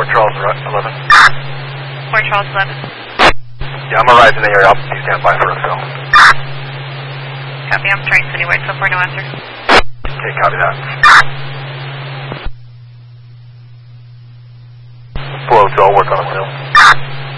Charles 11. Port Charles 11. Yeah, I'm arriving in the area. I'll be standing by for a fill. Copy, I'm trying Citywide, so far no answer. Okay, copy that.